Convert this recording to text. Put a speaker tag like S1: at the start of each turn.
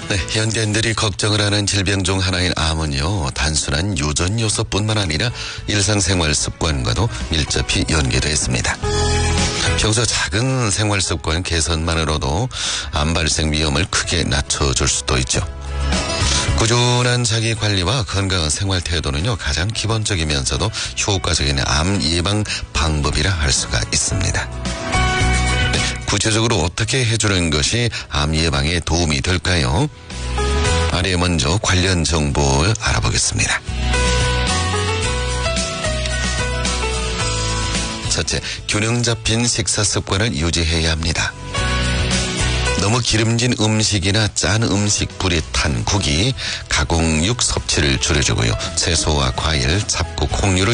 S1: 네, 현대인들이 걱정을 하는 질병 중 하나인 암은요, 단순한 유전 요소뿐만 아니라 일상생활 습관과도 밀접히 연계되어 있습니다. 평소 작은 생활 습관 개선만으로도 암 발생 위험을 크게 낮춰줄 수도 있죠. 꾸준한 자기 관리와 건강한 생활 태도는요, 가장 기본적이면서도 효과적인 암 예방 방법이라 할 수가 있습니다. 구체적으로 어떻게 해주는 것이 암 예방에 도움이 될까요? 아래 먼저 관련 정보 알아보겠습니다. 첫째, 균형 잡힌 식사 습관을 유지해야 합니다. 너무 기름진 음식이나 짠 음식, 불이 탄 국이 가공육 섭취를 줄여주고요. 채소와 과일, 잡곡, 콩류를